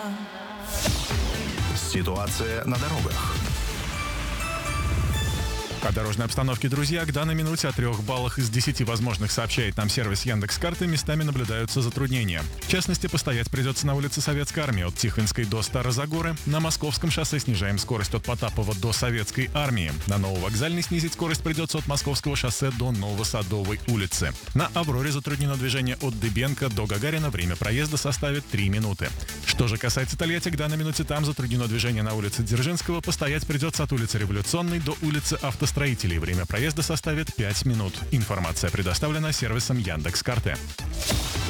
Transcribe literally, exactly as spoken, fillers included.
Ситуация на дорогах. О дорожной обстановке, друзья, к данной минуте о трех баллах из десяти возможных сообщает нам сервис Яндекс.Карты, местами наблюдаются затруднения. В частности, постоять придется на улице Советской Армии от Тихвинской до Старозагоры. На Московском шоссе снижаем скорость от Потапова до Советской Армии. На Нововокзальной снизить скорость придется от Московского шоссе до Новосадовой улицы. На Авроре затруднено движение от Дыбенко до Гагарина. Время проезда составит три минуты. Что же касается Тольятти, к данной минуте там затруднено движение на улице Дзержинского. Постоять придется от улицы Революционной до улицы Автостроителей. Время проезда составит пять минут. Информация предоставлена сервисом Яндекс.Карты.